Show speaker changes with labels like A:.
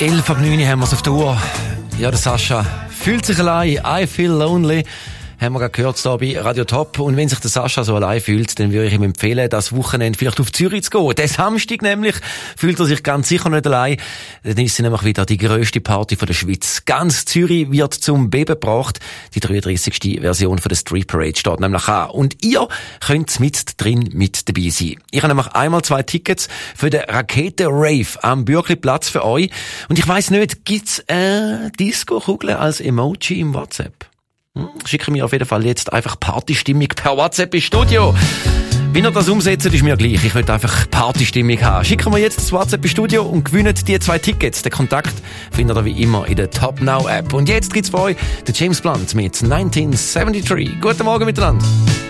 A: 11:09 haben wir es auf der Uhr. Ja, der Sascha fühlt sich allein. I feel lonely. Haben wir gerade gehört hier bei Radio Top. Und wenn sich der Sascha so allein fühlt, dann würde ich ihm empfehlen, das Wochenende vielleicht auf Zürich zu gehen. Den Samstag nämlich fühlt er sich ganz sicher nicht allein. Dann ist sie nämlich wieder die grösste Party von der Schweiz. Ganz Zürich wird zum Beben gebracht. Die 33. Version von der Street Parade steht nämlich an. Und ihr könnt mit drin mit dabei sein. Ich habe nämlich einmal 2 Tickets für den Raketen-Rave am Bürkliplatz für euch. Und ich weiss nicht, gibt's Disco-Kugel als Emoji im WhatsApp? Schicke mir auf jeden Fall jetzt einfach Partystimmung per WhatsApp ins Studio. Wie ihr das umsetzt, ist mir gleich. Ich will einfach Partystimmung haben. Schicken wir jetzt das WhatsApp ins Studio und gewinnen die 2 Tickets. Den Kontakt findet ihr wie immer in der Top Now App. Und jetzt gibt's für euch den James Blunt mit 1973. Guten Morgen miteinander.